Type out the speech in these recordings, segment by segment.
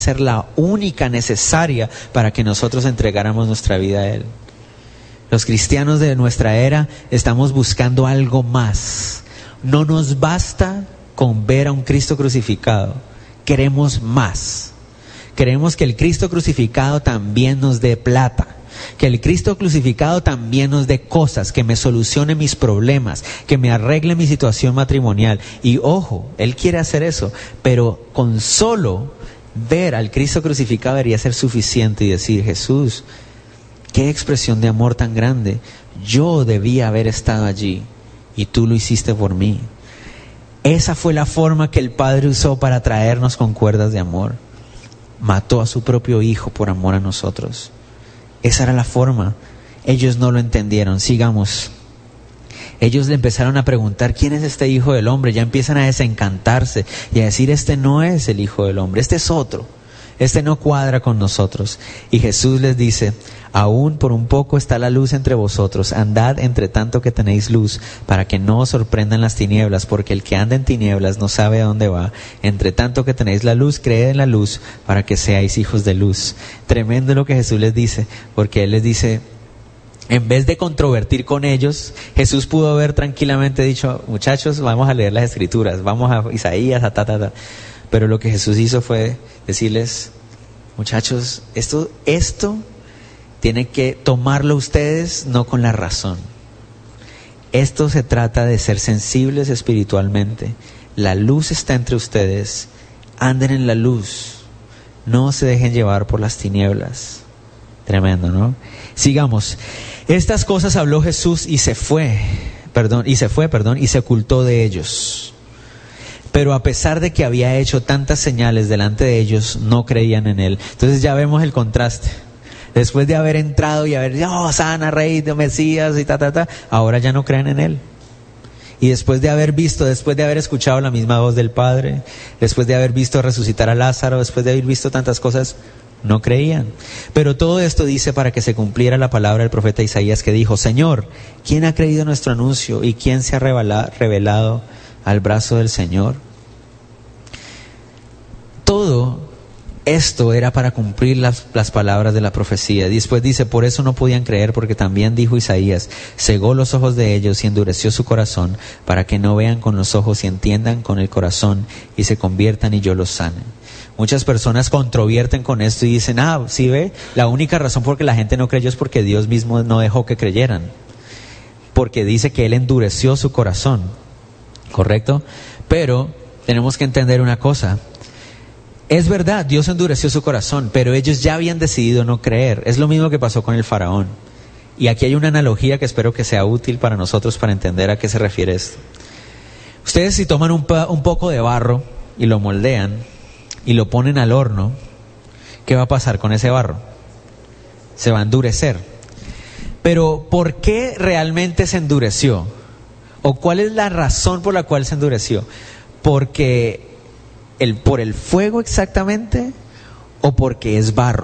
ser la única necesaria para que nosotros entregáramos nuestra vida a Él. Los cristianos de nuestra era estamos buscando algo más. No nos basta con ver a un Cristo crucificado. Queremos más. Queremos que el Cristo crucificado también nos dé plata. Que el Cristo crucificado también nos dé cosas, que me solucione mis problemas, que me arregle mi situación matrimonial. Y ojo, Él quiere hacer eso, pero con solo ver al Cristo crucificado debería ser suficiente y decir: Jesús, qué expresión de amor tan grande. Yo debía haber estado allí y tú lo hiciste por mí. Esa fue la forma que el Padre usó para traernos con cuerdas de amor. Mató a su propio Hijo por amor a nosotros. Esa era la forma. Ellos no lo entendieron. Sigamos. Ellos le empezaron a preguntar: ¿quién es este Hijo del Hombre? Ya empiezan a desencantarse y a decir: este no es el Hijo del Hombre, este es otro. Este no cuadra con nosotros. Y Jesús les dice: aún por un poco está la luz entre vosotros. Andad entre tanto que tenéis luz, para que no os sorprendan las tinieblas, porque el que anda en tinieblas no sabe a dónde va. Entre tanto que tenéis la luz, creed en la luz, para que seáis hijos de luz. Tremendo lo que Jesús les dice, porque Él les dice, en vez de controvertir con ellos, Jesús pudo haber tranquilamente dicho: muchachos, vamos a leer las Escrituras, vamos a Isaías, Pero lo que Jesús hizo fue decirles: muchachos, esto tienen que tomarlo ustedes no con la razón. Esto se trata de ser sensibles espiritualmente. La luz está entre ustedes. Anden en la luz. No se dejen llevar por las tinieblas. Tremendo, ¿no? Sigamos. Estas cosas habló Jesús y se ocultó de ellos. Pero a pesar de que había hecho tantas señales delante de ellos, no creían en Él. Entonces ya vemos el contraste. Después de haber entrado y haber dicho: oh, sana, Rey de Mesías y ahora ya no creen en Él. Y después de haber visto, después de haber escuchado la misma voz del Padre, después de haber visto resucitar a Lázaro, después de haber visto tantas cosas, no creían. Pero todo esto dice para que se cumpliera la palabra del profeta Isaías, que dijo: Señor, ¿quién ha creído nuestro anuncio y quién se ha revelado al brazo del Señor? Todo esto era para cumplir las palabras de la profecía. Y después dice: por eso no podían creer, porque también dijo Isaías: cegó los ojos de ellos y endureció su corazón, para que no vean con los ojos y entiendan con el corazón y se conviertan y yo los sane. Muchas personas controvierten con esto y dicen: ¿sí ve? La única razón por que la gente no creyó es porque Dios mismo no dejó que creyeran, porque dice que Él endureció su corazón. ¿Correcto? Pero tenemos que entender una cosa. Es verdad, Dios endureció su corazón, pero ellos ya habían decidido no creer. Es lo mismo que pasó con el faraón. Y aquí hay una analogía que espero que sea útil para nosotros para entender a qué se refiere esto. Ustedes, si toman un poco de barro y lo moldean y lo ponen al horno, ¿qué va a pasar con ese barro? Se va a endurecer. Pero ¿por qué realmente se endureció? ¿O cuál es la razón por la cual se endureció? Porque por el fuego exactamente, o porque es barro.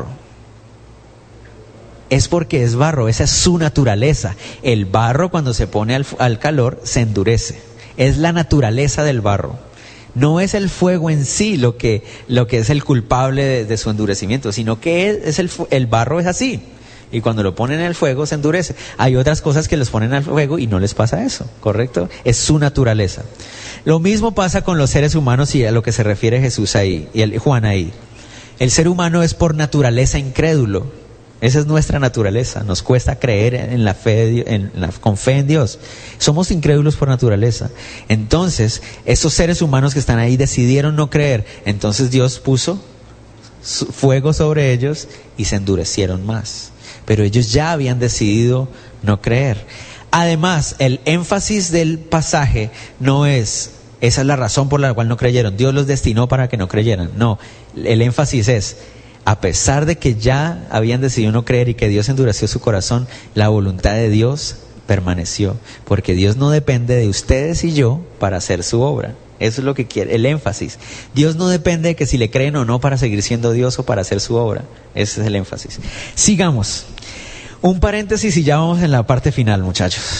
Es porque es barro, esa es su naturaleza. El barro, cuando se pone al calor, se endurece. Es la naturaleza del barro. No es el fuego en sí lo que es el culpable de su endurecimiento, sino que el barro es así. Y cuando lo ponen en el fuego se endurece. Hay otras cosas que los ponen al fuego y no les pasa eso, ¿correcto? Es su naturaleza. Lo mismo pasa con los seres humanos, y a lo que se refiere Jesús ahí, y Juan ahí. El ser humano es por naturaleza incrédulo. Esa es nuestra naturaleza. Nos cuesta creer en la fe, con fe en Dios. Somos incrédulos por naturaleza. Entonces, esos seres humanos que están ahí decidieron no creer. Entonces Dios puso fuego sobre ellos y se endurecieron más. Pero ellos ya habían decidido no creer. Además, el énfasis del pasaje no es: esa es la razón por la cual no creyeron, Dios los destinó para que no creyeran. No, el énfasis es: a pesar de que ya habían decidido no creer y que Dios endureció su corazón, la voluntad de Dios permaneció. Porque Dios no depende de ustedes y yo para hacer su obra. Eso es lo que quiere, el énfasis. Dios no depende de que si le creen o no para seguir siendo Dios o para hacer su obra. Ese es el énfasis. Sigamos. Un paréntesis y ya vamos en la parte final, muchachos.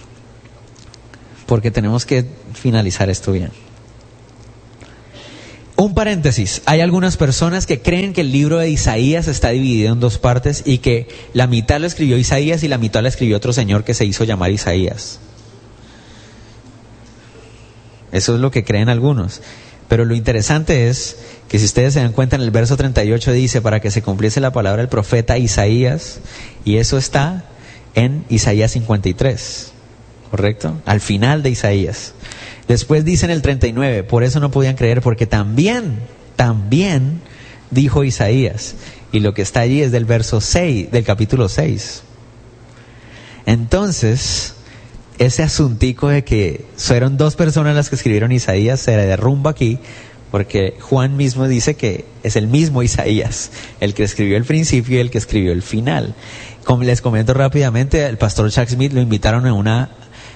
Porque tenemos que finalizar esto bien. Un paréntesis, hay algunas personas que creen que el libro de Isaías está dividido en dos partes y que la mitad lo escribió Isaías y la mitad la escribió otro señor que se hizo llamar Isaías. Eso es lo que creen algunos. Pero lo interesante es que si ustedes se dan cuenta, en el verso 38 dice, para que se cumpliese la palabra del profeta Isaías, y eso está en Isaías 53, ¿correcto? Al final de Isaías. Después dice en el 39, por eso no podían creer, porque también dijo Isaías. Y lo que está allí es del verso 6, del capítulo 6. Entonces, ese asuntico de que fueron dos personas las que escribieron Isaías se derrumba aquí, porque Juan mismo dice que es el mismo Isaías, el que escribió el principio y el que escribió el final. Como les comento rápidamente, el pastor Chuck Smith lo invitaron a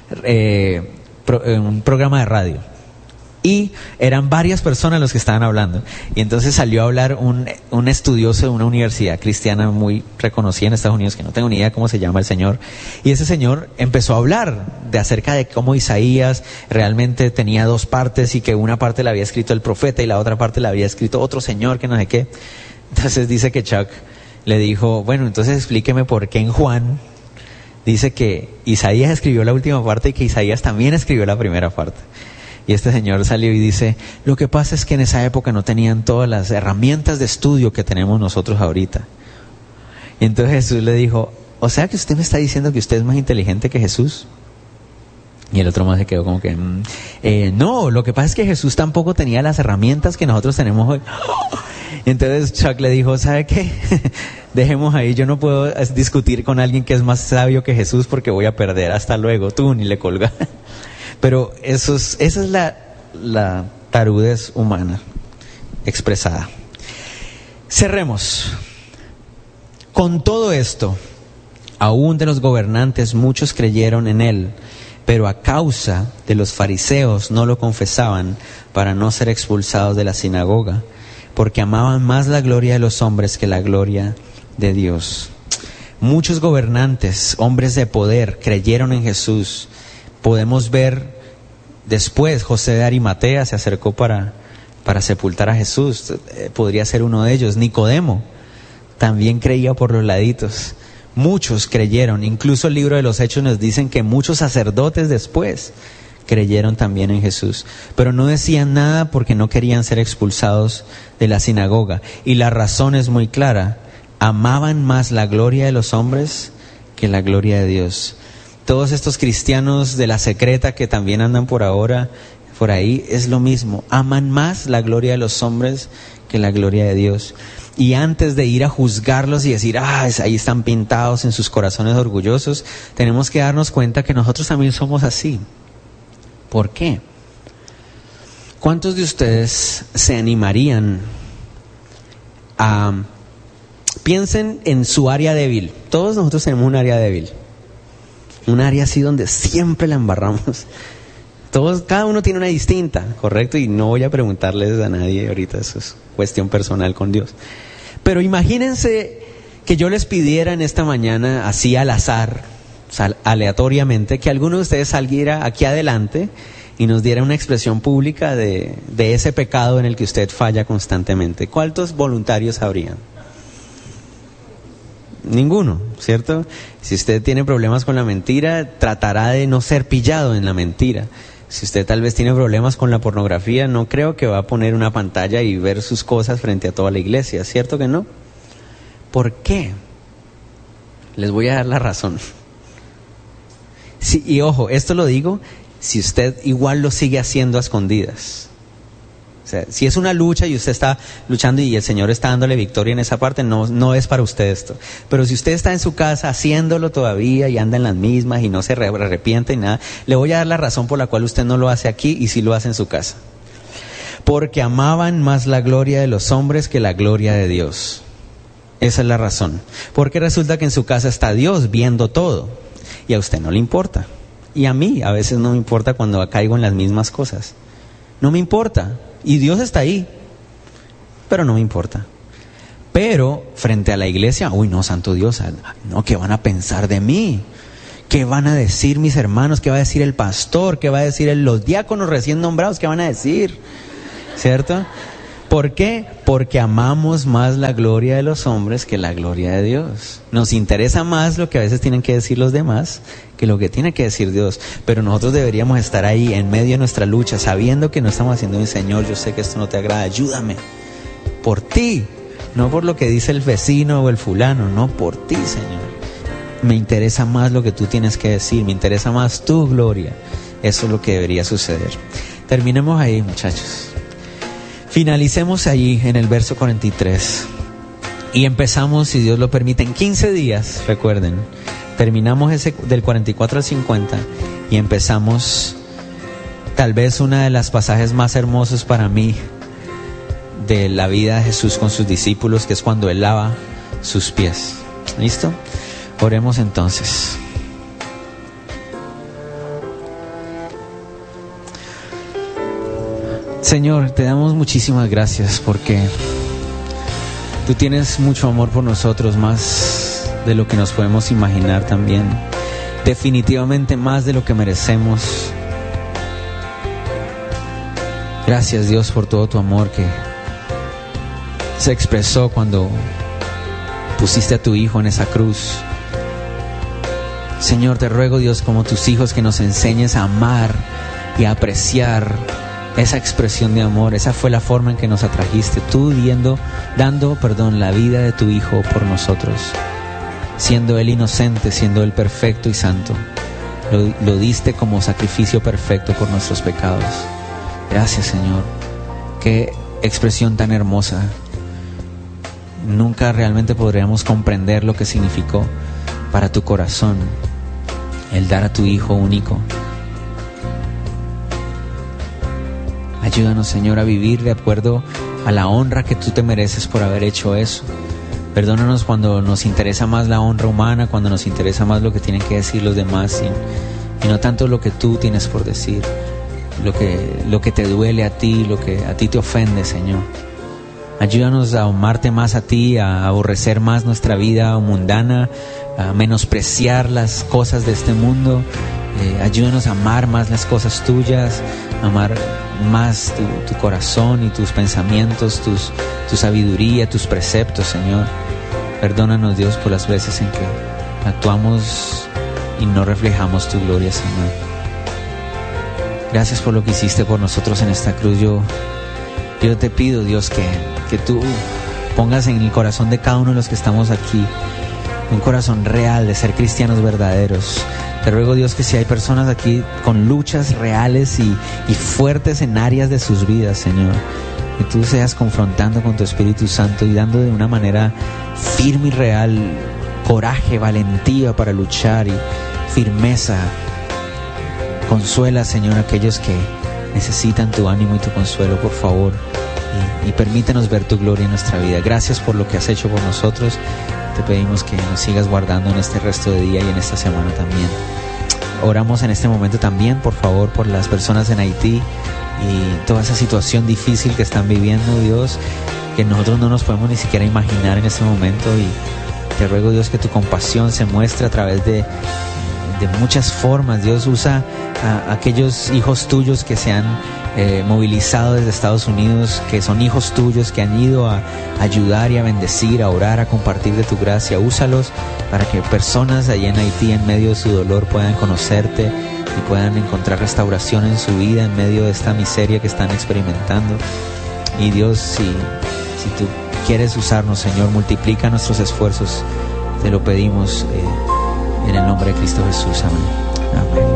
un programa de radio y eran varias personas los que estaban hablando, y entonces salió a hablar un estudioso de una universidad cristiana muy reconocida en Estados Unidos, que no tengo ni idea cómo se llama el señor, y ese señor empezó a hablar acerca de cómo Isaías realmente tenía dos partes y que una parte la había escrito el profeta y la otra parte la había escrito otro señor que no sé qué. Entonces dice que Chuck le dijo, bueno, entonces explíqueme por qué en Juan dice que Isaías escribió la última parte y que Isaías también escribió la primera parte. Y este señor salió y dice, lo que pasa es que en esa época no tenían todas las herramientas de estudio que tenemos nosotros ahorita. Y entonces Jesús le dijo, o sea que usted me está diciendo que usted es más inteligente que Jesús. Y el otro más se quedó como que, no, lo que pasa es que Jesús tampoco tenía las herramientas que nosotros tenemos hoy. Y entonces Chuck le dijo, ¿sabe qué? Dejemos ahí, yo no puedo discutir con alguien que es más sabio que Jesús porque voy a perder, hasta luego, tú ni le colgas. Pero esa es la tarudez humana expresada. Cerremos. Con todo esto, aún de los gobernantes muchos creyeron en él, pero a causa de los fariseos no lo confesaban para no ser expulsados de la sinagoga, porque amaban más la gloria de los hombres que la gloria de Dios. Muchos gobernantes, hombres de poder, creyeron en Jesús. Podemos ver después, José de Arimatea se acercó para sepultar a Jesús. Podría ser uno de ellos. Nicodemo también creía por los laditos. Muchos creyeron. Incluso el libro de los Hechos nos dicen que muchos sacerdotes después creyeron también en Jesús. Pero no decían nada porque no querían ser expulsados de la sinagoga. Y la razón es muy clara. Amaban más la gloria de los hombres que la gloria de Dios. Todos estos cristianos de la secreta que también andan por ahí, es lo mismo. Aman más la gloria de los hombres que la gloria de Dios. Y antes de ir a juzgarlos y decir, ahí están pintados en sus corazones orgullosos, tenemos que darnos cuenta que nosotros también somos así. ¿Por qué? ¿Cuántos de ustedes se animarían a... Piensen en su área débil. Todos nosotros tenemos un área débil. Un área así donde siempre la embarramos. Cada uno tiene una distinta, ¿correcto? Y no voy a preguntarles a nadie ahorita, eso es cuestión personal con Dios. Pero imagínense que yo les pidiera en esta mañana, así al azar, aleatoriamente, que alguno de ustedes saliera aquí adelante y nos diera una expresión pública de ese pecado en el que usted falla constantemente. ¿Cuántos voluntarios habrían? Ninguno, ¿cierto? Si usted tiene problemas con la mentira, tratará de no ser pillado en la mentira. Si usted tal vez tiene problemas con la pornografía, no creo que va a poner una pantalla y ver sus cosas frente a toda la iglesia, ¿cierto que no? ¿Por qué? Les voy a dar la razón. Sí, y ojo, esto lo digo si usted igual lo sigue haciendo a escondidas. O sea, si es una lucha y usted está luchando y el Señor está dándole victoria en esa parte, no es para usted esto. Pero si usted está en su casa haciéndolo todavía y anda en las mismas y no se arrepiente y nada, le voy a dar la razón por la cual usted no lo hace aquí y sí lo hace en su casa. Porque amaban más la gloria de los hombres que la gloria de Dios. Esa es la razón. Porque resulta que en su casa está Dios viendo todo y a usted no le importa. Y a mí a veces no me importa cuando caigo en las mismas cosas. No me importa. Y Dios está ahí, pero no me importa. Pero frente a la iglesia, no, santo Dios, no, ¿qué van a pensar de mí? ¿Qué van a decir mis hermanos? ¿Qué va a decir el pastor? ¿Qué va a decir los diáconos recién nombrados? ¿Qué van a decir? ¿Cierto? ¿Por qué? Porque amamos más la gloria de los hombres que la gloria de Dios. Nos interesa más lo que a veces tienen que decir los demás que lo que tiene que decir Dios. Pero nosotros deberíamos estar ahí en medio de nuestra lucha, sabiendo que no estamos haciendo un Señor, yo sé que esto no te agrada, ayúdame. Por ti, no por lo que dice el vecino o el fulano, no, por ti, Señor. Me interesa más lo que tú tienes que decir, me interesa más tu gloria. Eso es lo que debería suceder. Terminemos ahí, muchachos. Finalicemos ahí en el verso 43 y empezamos, si Dios lo permite, en 15 días, recuerden, terminamos ese del 44 al 50 y empezamos tal vez una de las pasajes más hermosos para mí de la vida de Jesús con sus discípulos, que es cuando Él lava sus pies. ¿Listo? Oremos entonces. Señor, te damos muchísimas gracias porque tú tienes mucho amor por nosotros, más de lo que nos podemos imaginar también. Definitivamente más de lo que merecemos. Gracias, Dios, por todo tu amor que se expresó cuando pusiste a tu Hijo en esa cruz. Señor, te ruego, Dios, como tus hijos, que nos enseñes a amar y a apreciar esa expresión de amor. Esa fue la forma en que nos atrajiste, tú dando la vida de tu Hijo por nosotros, siendo Él inocente, siendo Él perfecto y santo. Lo diste como sacrificio perfecto por nuestros pecados. Gracias, Señor. Qué expresión tan hermosa. Nunca realmente podríamos comprender lo que significó para tu corazón el dar a tu Hijo único. Ayúdanos, Señor, a vivir de acuerdo a la honra que tú te mereces por haber hecho eso. Perdónanos cuando nos interesa más la honra humana, cuando nos interesa más lo que tienen que decir los demás y no tanto lo que tú tienes por decir, lo que te duele a ti, lo que a ti te ofende, Señor. Ayúdanos a amarte más a ti, a aborrecer más nuestra vida mundana, a menospreciar las cosas de este mundo. Ayúdanos a amar más las cosas tuyas, amar más tu corazón y tus pensamientos, tu sabiduría, tus preceptos, Señor. Perdónanos, Dios, por las veces en que actuamos y no reflejamos tu gloria, Señor. Gracias por lo que hiciste por nosotros en esta cruz. Yo te pido, Dios, que tú pongas en el corazón de cada uno de los que estamos aquí un corazón real de ser cristianos verdaderos. Te ruego, Dios, que si hay personas aquí con luchas reales y fuertes en áreas de sus vidas, Señor, que tú seas confrontando con tu Espíritu Santo y dando de una manera firme y real coraje, valentía para luchar y firmeza. Consuela, Señor, a aquellos que necesitan tu ánimo y tu consuelo, por favor, y permítenos ver tu gloria en nuestra vida. Gracias por lo que has hecho por nosotros. Te pedimos que nos sigas guardando en este resto de día y en esta semana también. Oramos en este momento también, por favor, por las personas en Haití y toda esa situación difícil que están viviendo, Dios, que nosotros no nos podemos ni siquiera imaginar en este momento. Y te ruego, Dios, que tu compasión se muestre a través de muchas formas. Dios, usa a aquellos hijos tuyos que se han movilizado desde Estados Unidos, que son hijos tuyos, que han ido a ayudar y a bendecir, a orar, a compartir de tu gracia. Úsalos para que personas allá en Haití, en medio de su dolor, puedan conocerte y puedan encontrar restauración en su vida en medio de esta miseria que están experimentando. Y Dios, si tú quieres usarnos, Señor, multiplica nuestros esfuerzos. Te lo pedimos en el nombre de Cristo Jesús. Amén. Amén.